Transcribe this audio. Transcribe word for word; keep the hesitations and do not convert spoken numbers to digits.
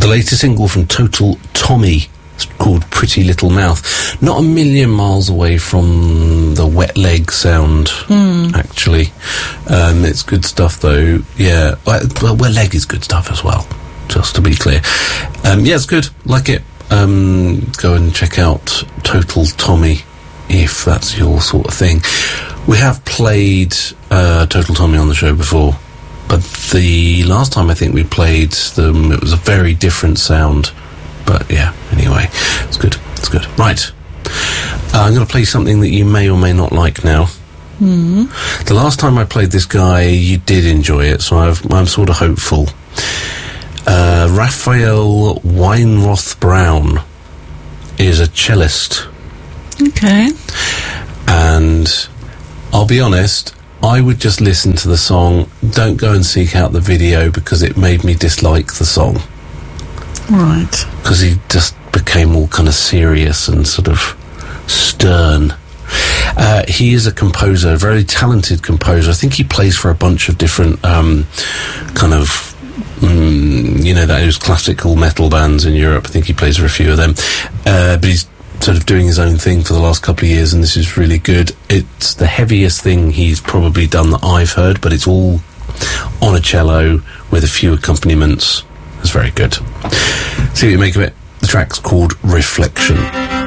latest single from Total Tommy. It's called Pretty Little Mouth. Not a million miles away from the Wet Leg sound, mm. actually. Um, it's good stuff, though. Yeah, well, Wet Leg is good stuff as well, just to be clear. Um, yeah, it's good. Like it. Um, go and check out Total Tommy if that's your sort of thing. We have played uh, Total Tommy on the show before, but the last time I think we played them, it was a very different sound. But yeah, anyway, it's good, it's good. Right, uh, I'm going to play something that you may or may not like now. Mm. The last time I played this guy, you did enjoy it, so I've, I'm sort of hopeful. Uh, Raphael Weinroth Brown is a cellist. Okay. And I'll be honest, I would just listen to the song. Don't go and seek out the video because it made me dislike the song. Right. Because he just became all kind of serious and sort of stern. Uh, he is a composer, a very talented composer. I think he plays for a bunch of different um, kind of, mm, you know, those classical metal bands in Europe. I think he plays for a few of them. Uh, but he's sort of doing his own thing for the last couple of years, and this is really good. It's the heaviest thing he's probably done that I've heard, but it's all on a cello with a few accompaniments. It's very good. See what you make of it. The track's called Reflection.